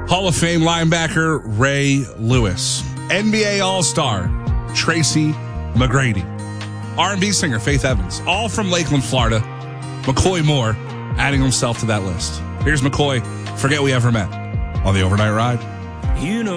Hall of Fame linebacker Ray Lewis. NBA All-Star Tracy McGrady. R&B singer Faith Evans. All from Lakeland, Florida. McCoy Moore adding himself to that list. Here's McCoy, Forget We Ever Met, on the Overnight Ride. You know